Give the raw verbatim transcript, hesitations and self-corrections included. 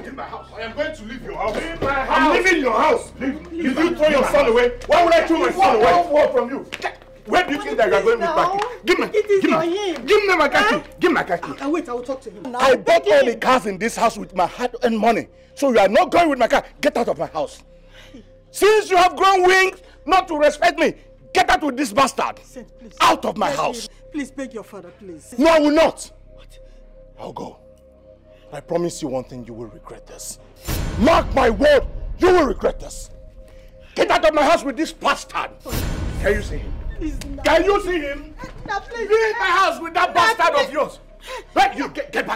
Leave my house. I am going to leave your house. Leave my house. I'm leaving your house. Leave. If you throw your son away, why would I throw my son away? One word from you. Where do you think that you are going with my key? Give me. It is give for me. him. Give me my car key. Give me my car key. Uh, wait, I will talk to him. I bought all the cars in this house with my hard-earned money. So you are not going with my car. Get out of my house. Since you have grown wings not to respect me, get out with this bastard. Saint, please. Out of my Beg house. him. Please beg your father, please. No, I will not. What? I'll go. I promise you one thing, you will regret this. Mark my word, you will regret this. Get out of my house with this bastard. Can you see him? Please, no. Can you see him? No, please. Leave my house with that bastard of yours. Let you get, get back.